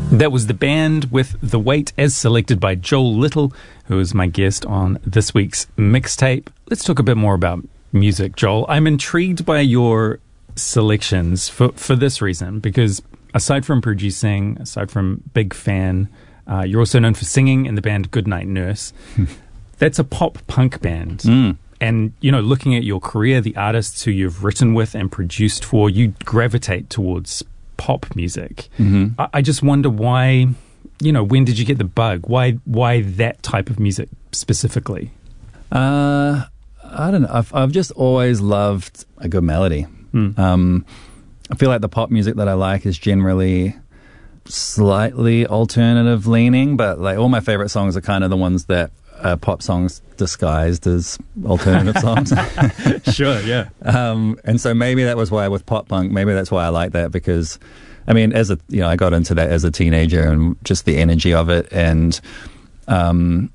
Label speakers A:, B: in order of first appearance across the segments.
A: That was The Band with The Weight, as selected by Joel Little, who is my guest on this week's mixtape. Let's talk a bit more about music, Joel. I'm intrigued by your selections for this reason, because aside from producing, aside from big fan, you're also known for singing in the band Goodnight Nurse. That's a pop-punk band. And, you know, looking at your career, the artists who you've written with and produced for, you gravitate towards pop music. I just wonder why, you know, when did you get the bug? Why that type of music specifically?
B: I don't know. I've just always loved a good melody. I feel like the pop music that I like is generally slightly alternative leaning, but like all my favorite songs are kind of the ones that are pop songs disguised as alternative songs.
A: Sure, yeah.
B: And so maybe that was why with pop punk, maybe that's why I like that, because I mean, I got into that as a teenager and just the energy of it. And in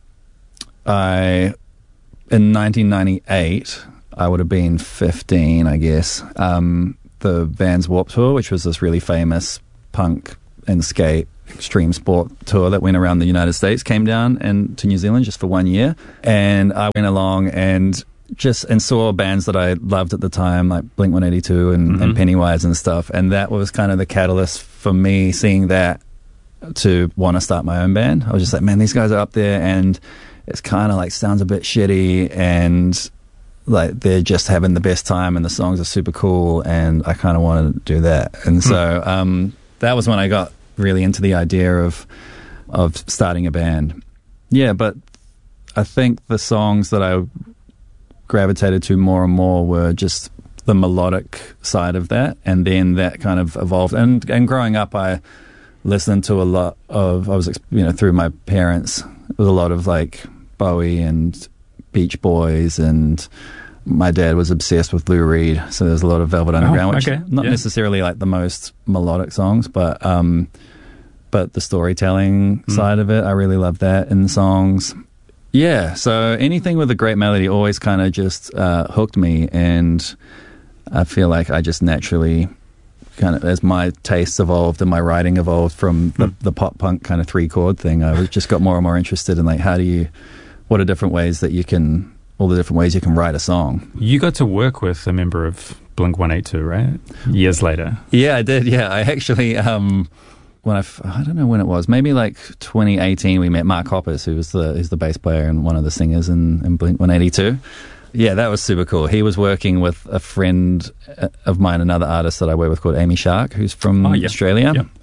B: 1998, I would have been 15, I guess. The Vans Warped Tour, which was this really famous punk and skate extreme sport tour that went around the United States, came down to New Zealand just for 1 year. And I went along and saw bands that I loved at the time, like Blink-182 and Pennywise and stuff. And that was kind of the catalyst for me seeing that to want to start my own band. I was just like, man, these guys are up there and it's kind of like sounds a bit shitty and like they're just having the best time and the songs are super cool and I kind of want to do that. And so that was when I got really into the idea of starting a band. Yeah, but I think the songs that I gravitated to more and more were just the melodic side of that, and then that kind of evolved. And growing up, I listened to a lot of, through my parents, there was a lot of like Bowie and Beach Boys, and my dad was obsessed with Lou Reed, so there's a lot of Velvet Underground, which not necessarily like the most melodic songs, but the storytelling side of it, I really love that in songs. Yeah, so anything with a great melody always kind of just hooked me, and I feel like I just naturally kind of, as my tastes evolved and my writing evolved from the pop punk kind of 3-chord thing, I just got more and more interested in like what are different ways that you can, all the different ways you can write a song. You
A: got to work with a member of Blink-182, right? Years later.
B: Yeah, I did. Yeah, I actually, I don't know when it was, maybe like 2018, we met Mark Hoppus, who's the bass player and one of the singers in Blink-182. Yeah, that was super cool. He was working with a friend of mine, another artist that I work with called Amy Shark, who's from Australia. Yeah.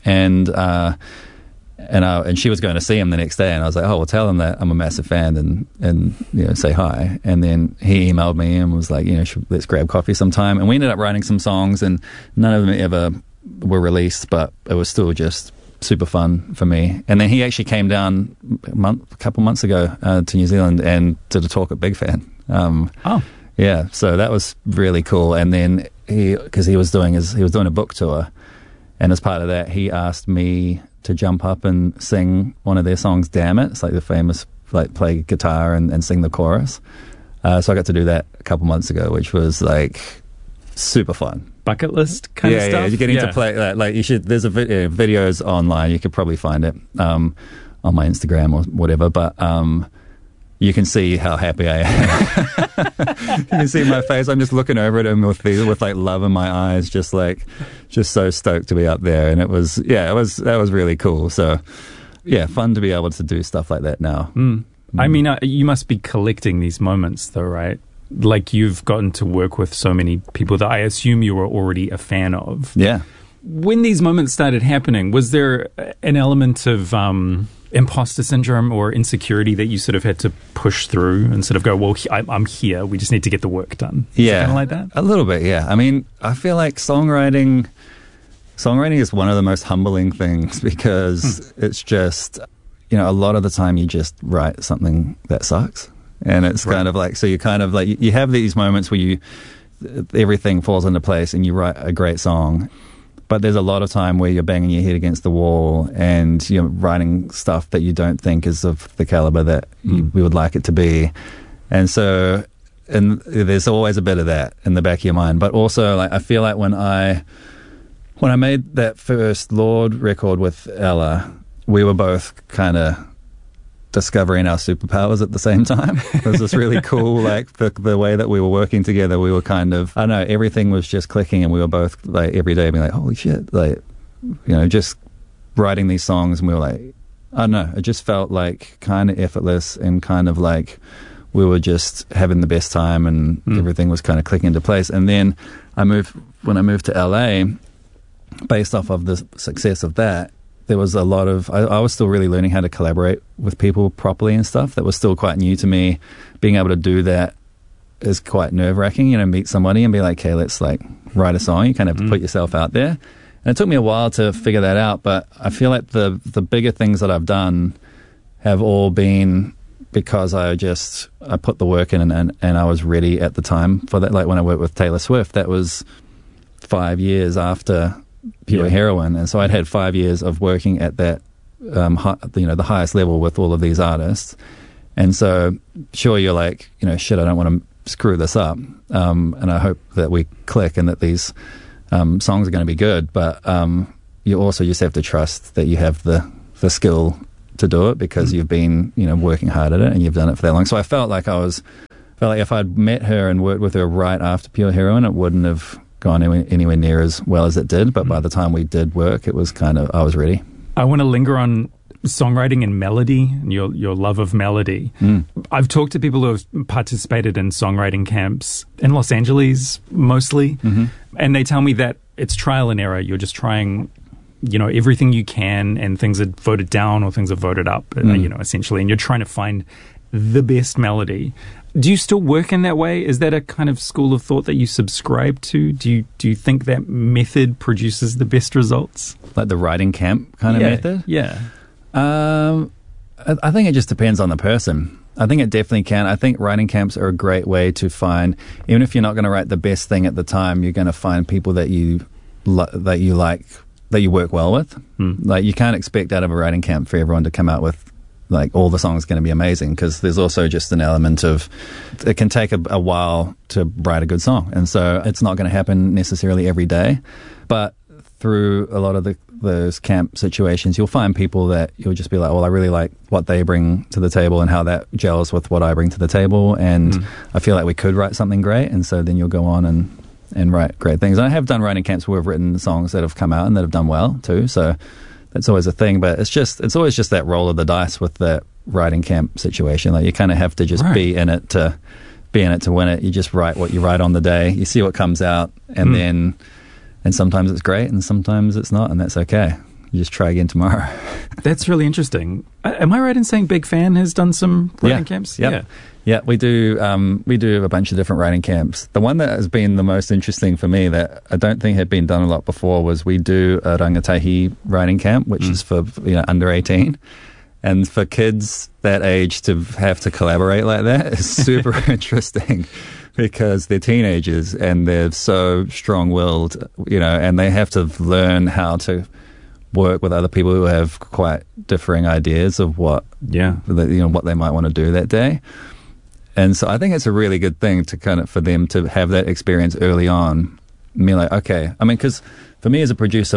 B: And she was going to see him the next day, and I was like, oh, well, tell him that I'm a massive fan and say hi. And then he emailed me and was like, let's grab coffee sometime. And we ended up writing some songs, and none of them ever were released, but it was still just super fun for me. And then he actually came down a couple months ago to New Zealand and did a talk at Big Fan. Yeah, so that was really cool. And then because he was doing a book tour, and as part of that, he asked me to jump up and sing one of their songs, Damn It. It's like the famous, like, play guitar and sing the chorus. So I got to do that a couple months ago, which was like super fun.
A: Bucket list kind of stuff?
B: Yeah, you're getting to play that. Like, you should, there's videos online, you could probably find it on my Instagram or whatever, but you can see how happy I am. You can see my face. I'm just looking over at him with like love in my eyes, just so stoked to be up there. And that was really cool. So yeah, fun to be able to do stuff like that now.
A: I mean, you must be collecting these moments though, right? Like, you've gotten to work with so many people that I assume you were already a fan of.
B: Yeah.
A: When these moments started happening, was there an element of imposter syndrome or insecurity that you sort of had to push through and sort of go, well, I'm here, we just need to get the work done?
B: Yeah.
A: Kind of like that?
B: A little bit, yeah. I mean, I feel like songwriting is one of the most humbling things, because it's just, a lot of the time you just write something that sucks. And it's kind of like, so you kind of like, you have these moments where everything falls into place and you write a great song. But there's a lot of time where you're banging your head against the wall and you're writing stuff that you don't think is of the caliber that we would like it to be. And so, and there's always a bit of that in the back of your mind. But also, like, I feel like when I When I made that first Lord record with Ella, we were both kind of discovering our superpowers at the same time. It was just really cool, like the way that we were working together. We were kind of, I don't know, everything was just clicking, and we were both like every day being like, holy shit, like, you know, just writing these songs, and we were like, I don't know, it just felt like kind of effortless, and kind of like we were just having the best time, and everything was kind of clicking into place. And then when I moved to LA, based off of the success of that, there was a lot of, I was still really learning how to collaborate with people properly and stuff. That was still quite new to me. Being able to do that is quite nerve-wracking, you know, meet somebody and be like, hey, let's like write a song. You kind of have to put yourself out there. And it took me a while to figure that out, but I feel like the bigger things that I've done have all been because I put the work in, and I was ready at the time for that. Like when I worked with Taylor Swift, that was 5 years after Pure Heroine, and so I'd had 5 years of working at that, the highest level with all of these artists. And so, sure, you're like, you know, shit, I don't want to screw this up, and I hope that we click and that these songs are going to be good. But you also just have to trust that you have the skill to do it, because you've been, you know, working hard at it, and you've done it for that long. So I felt like if I'd met her and worked with her right after Pure Heroine, it wouldn't have gone anywhere near as well as it did. But by the time we did work, it was kind of, I was ready.
A: I want to linger on songwriting and melody, and your love of melody. I've talked to people who have participated in songwriting camps in Los Angeles mostly, and they tell me that it's trial and error. You're just trying, you know, everything you can, and things are voted down or things are voted up, you know, essentially, and you're trying to find the best melody. Do you still work in that way? Is that a kind of school of thought that you subscribe to? Do you think that method produces the best results?
B: Like the writing camp kind of method?
A: Yeah.
B: I think it just depends on the person. I think it definitely can. I think writing camps are a great way to find, even if you're not going to write the best thing at the time, you're going to find people that you like, that you work well with. Like, you can't expect out of a writing camp for everyone to come out with like all the songs going to be amazing, because there's also just an element of, it can take a while to write a good song, and so it's not going to happen necessarily every day. But through a lot of those camp situations, you'll find people that you'll just be like, well, I really like what they bring to the table and how that gels with what I bring to the table, and I feel like we could write something great. And so then you'll go on and write great things. And I have done writing camps where I've written songs that have come out and that have done well too, so that's always a thing. But it's always just that roll of the dice with that writing camp situation. Like, you kind of have to just be in it to win it. You just write what you write on the day, you see what comes out, and then sometimes it's great and sometimes it's not, and that's okay. You just try again tomorrow.
A: That's really interesting. Am I right in saying Big Fan has done some writing camps?
B: Yeah, we do. We do a bunch of different writing camps. The one that has been the most interesting for me, that I don't think had been done a lot before, was we do a rangatahi writing camp, which is for, you know, under 18. And for kids that age to have to collaborate like that is super interesting, because they're teenagers and they're so strong-willed, you know, and they have to learn how to work with other people who have quite differing ideas of what they might want to do that day. And so I think it's a really good thing to kind of, for them to have that experience early on. I mean, like, okay, I mean, because for me as a producer,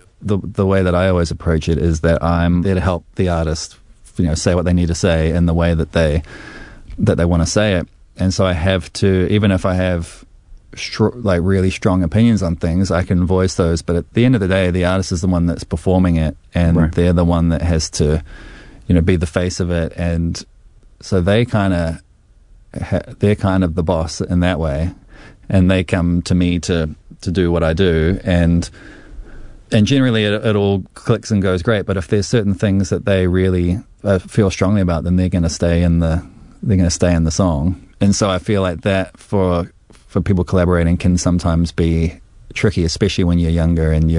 B: the way that I always approach it is that I'm there to help the artist, you know, say what they need to say in the way that they want to say it. And so I have to, even if I have like really strong opinions on things, I can voice those. But at the end of the day, the artist is the one that's performing it, and they're the one that has to, you know, be the face of it. And so they're kind of the boss in that way, and they come to me to do what I do, and generally it all clicks and goes great. But if there's certain things that they really feel strongly about, then they're going to stay in the song. And so I feel like that for people collaborating can sometimes be tricky, especially when you're younger and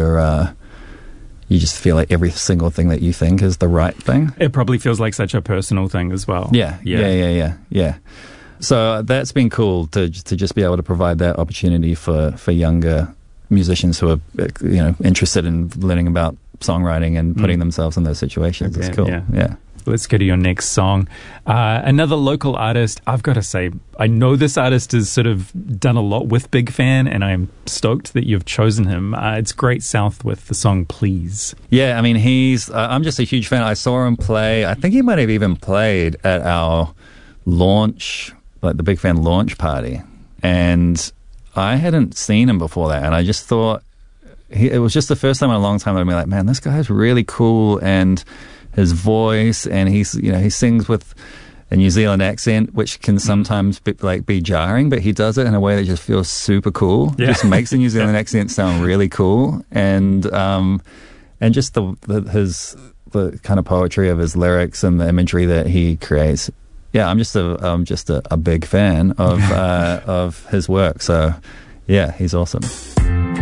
B: you just feel like every single thing that you think is the right thing.
A: It probably feels like such a personal thing as well.
B: Yeah. So that's been cool to just be able to provide that opportunity for younger musicians who are, you know, interested in learning about songwriting and putting themselves in those situations. It's cool. Yeah.
A: Let's go to your next song. Another local artist. I've got to say, I know this artist has sort of done a lot with Big Fan, and I'm stoked that you've chosen him. It's Great South with the song Please.
B: Yeah, I mean, I'm just a huge fan. I saw him play. I think he might have even played at our launch, like the Big Fan launch party. And I hadn't seen him before that. And I just thought, it was just the first time in a long time that I'd be like, man, this guy's really cool. And his voice, and he sings with a New Zealand accent, which can sometimes be jarring, but he does it in a way that just feels super cool.
A: Yeah.
B: Just makes the New Zealand accent sound really cool, and just the kind of poetry of his lyrics and the imagery that he creates. Yeah, I'm just a big fan of his work. So yeah, he's awesome.